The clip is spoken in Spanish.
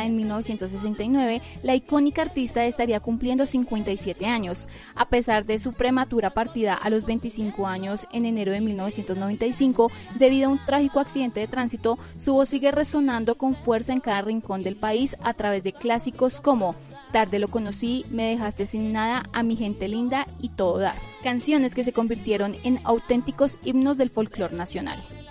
nacida en 1969, la icónica artista estaría cumpliendo 57 años. A pesar de su prematura partida a los 25 años en enero de 1995, debido a un trágico accidente de tránsito, su voz sigue resonando con fuerza en cada rincón del país a través de clásicos como Tarde lo conocí, Me dejaste sin nada, A mi gente linda y Todo dar, canciones que se convirtieron en auténticos himnos del folclore nacional.